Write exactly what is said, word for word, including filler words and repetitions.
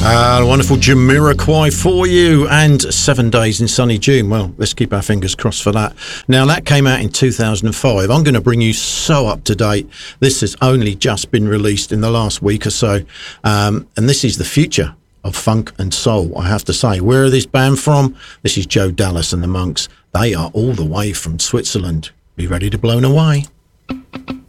Uh, wonderful Jamiroquai for you, and Seven Days in Sunny June. Well, let's keep our fingers crossed for that. Now, that came out in two thousand five. I'm going to bring you so up to date. This has only just been released in the last week or so, um, and this is the future of funk and soul, I have to say. Where are this band from? This is Joe Dallas and the Monks. They are all the way from Switzerland. Be ready to blown away.